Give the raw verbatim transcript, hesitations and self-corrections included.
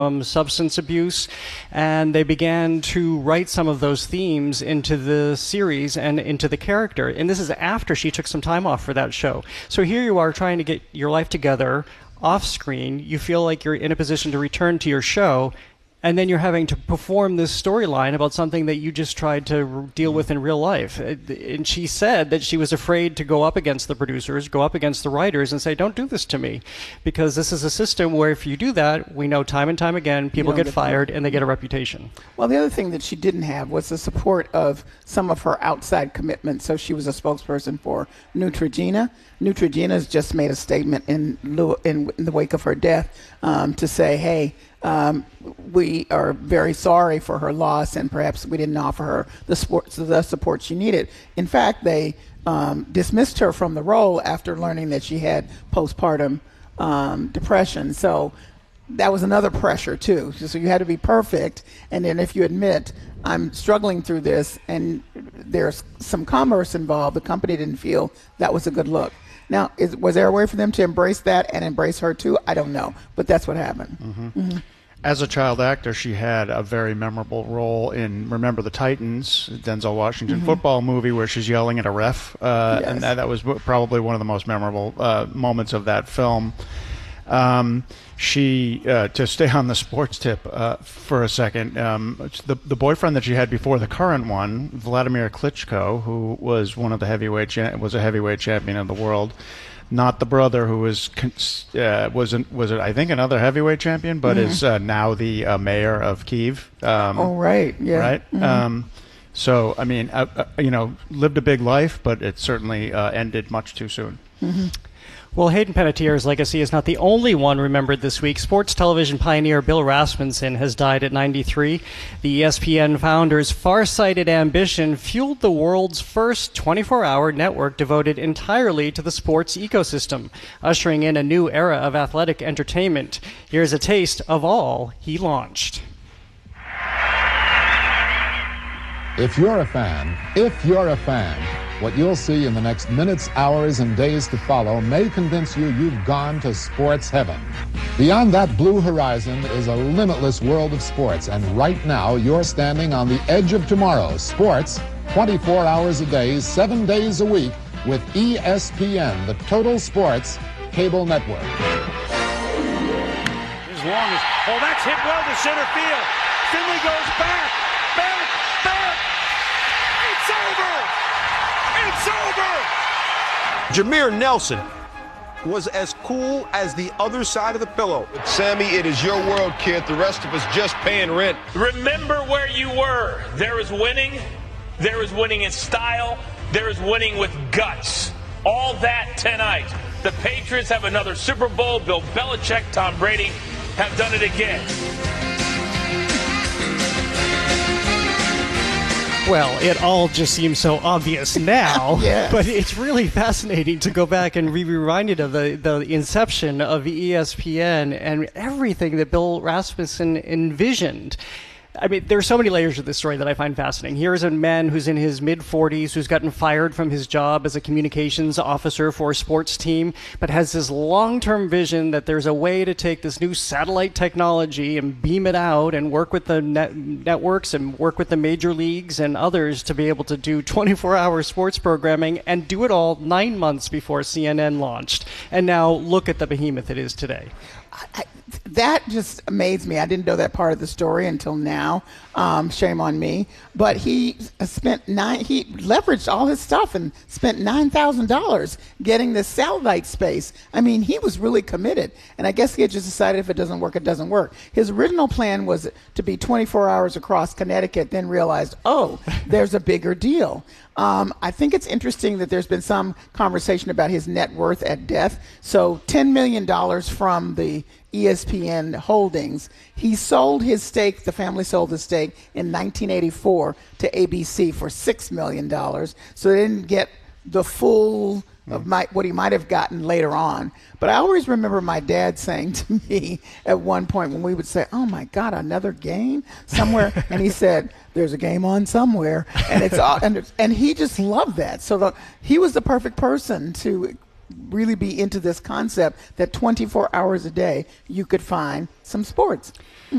Um, substance abuse, and they began to write some of those themes into the series and into the character. And this is after she took some time off for that show. So here you are trying to get your life together off screen. You feel like you're in a position to return to your show, and then you're having to perform this storyline about something that you just tried to deal with in real life. And she said that she was afraid to go up against the producers, go up against the writers and say, don't do this to me. Because this is a system where if you do that, we know time and time again, people get, get fired and they get a reputation. Well, the other thing that she didn't have was the support of some of her outside commitments. So she was a spokesperson for Neutrogena. Neutrogena's just made a statement in, in, in the wake of her death um, to say, hey, Um, we are very sorry for her loss, and perhaps we didn't offer her the support, the support she needed. In fact, they um, dismissed her from the role after learning that she had postpartum um, depression. So that was another pressure, too. So you had to be perfect, and then if you admit, I'm struggling through this, and there's some commerce involved, the company didn't feel that was a good look. Now, is, was there a way for them to embrace that and embrace her too? I don't know, but that's what happened. Mm-hmm. Mm-hmm. As a child actor, she had a very memorable role in Remember the Titans, Denzel Washington mm-hmm. football movie where she's yelling at a ref, uh, yes. and that, that was probably one of the most memorable uh, moments of that film. Um, she, uh, to stay on the sports tip uh, for a second, um, the, the boyfriend that she had before the current one, Vladimir Klitschko, who was one of the heavyweight cha- was a heavyweight champion of the world, not the brother who was uh, was an, was I think another heavyweight champion, but mm-hmm. is uh, now the uh, mayor of Kyiv. Um, oh right, yeah, right. Mm-hmm. Um, so I mean, uh, uh, you know, lived a big life, but it certainly uh, ended much too soon. Mm-hmm. Well, Hayden Panettiere's legacy is not the only one remembered this week. Sports television pioneer Bill Rasmussen has died at ninety-three. The E S P N founder's far-sighted ambition fueled the world's first twenty-four hour network devoted entirely to the sports ecosystem, ushering in a new era of athletic entertainment. Here's a taste of all he launched. If you're a fan, if you're a fan, what you'll see in the next minutes, hours, and days to follow may convince you you've gone to sports heaven. Beyond that blue horizon is a limitless world of sports, and right now you're standing on the edge of tomorrow. Sports, twenty-four hours a day, seven days a week, with E S P N, the Total Sports Cable Network. As long as, oh, that's hit well to center field. Finley goes back, back, back. It's over. It's over! Jameer Nelson was as cool as the other side of the pillow. Sammy, it is your world, kid. The rest of us just paying rent. Remember where you were. There is winning. There is winning in style. There is winning with guts. All that tonight. The Patriots have another Super Bowl. Bill Belichick, Tom Brady have done it again. Well, it all just seems so obvious now, yes. But it's really fascinating to go back and be reminded of the, the inception of E S P N and everything that Bill Rasmussen envisioned. I mean, there are so many layers to this story that I find fascinating. Here's a man who's in his mid-forties, who's gotten fired from his job as a communications officer for a sports team, but has this long-term vision that there's a way to take this new satellite technology and beam it out and work with the net- networks and work with the major leagues and others to be able to do twenty-four hour sports programming and do it all nine months before C N N launched. And now look at the behemoth it is today. I, that just amazed me. I didn't know that part of the story until now. Um, shame on me. But he spent nine. He leveraged all his stuff and spent nine thousand dollars getting this satellite space. I mean, he was really committed. And I guess he had just decided if it doesn't work, it doesn't work. His original plan was to be twenty-four hours across Connecticut. Then realized, oh, there's a bigger deal. Um, I think it's interesting that there's been some conversation about his net worth at death. So ten million dollars from the E S P N holdings. He sold his stake, the family sold his stake in nineteen eighty-four to A B C for six million dollars. So they didn't get the full of my, what he might have gotten later on. But I always remember my dad saying to me at one point when we would say, oh my God, another game somewhere. And he said, there's a game on somewhere. And it's all, and, and he just loved that. So the, he was the perfect person to really be into this concept that twenty-four hours a day you could find some sports.